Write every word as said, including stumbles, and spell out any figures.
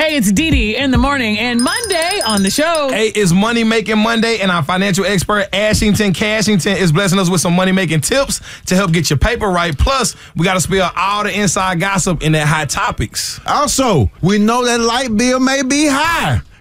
Hey, it's Dee Dee in the morning and Monday on the show. Hey, it's Money Making Monday, and our financial expert, Ashington Cashington, is blessing us with some money making tips to help get your paper right. Plus, we got to spill all the inside gossip in that hot topics. Also, we know that light bill may be high.